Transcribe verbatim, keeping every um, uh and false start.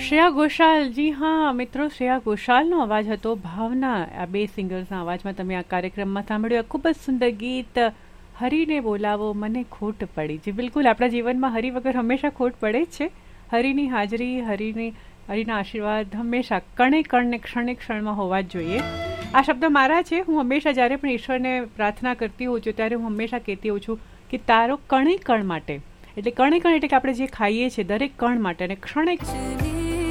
શ્રેયા ઘોષાલ, જી હા મિત્રો, શ્રેયા ઘોષાલનો અવાજ હતો. ભાવના, આ બે સિંગર્સના અવાજમાં તમે આ કાર્યક્રમમાં સાંભળ્યું ખૂબ જ સુંદર ગીત હરિને બોલાવો મને ખોટ પડી. જી બિલકુલ, આપણા જીવનમાં હરિ વગર હંમેશા ખોટ પડે જ છે. હરિની હાજરી, હરિની હરિના આશીર્વાદ હંમેશા કણે કણને ક્ષણે ક્ષણમાં હોવા જ જોઈએ. આ શબ્દ મારા છે. હું હંમેશા જ્યારે પણ ઈશ્વરને પ્રાર્થના કરતી હોઉં છું ત્યારે હું હંમેશા કહેતી હોઉં છું કે તારો કણે કણ માટે, એટલે કણે કણ એટલે કે આપણે જે ખાઈએ છીએ દરેક કણ માટે, અને ક્ષણે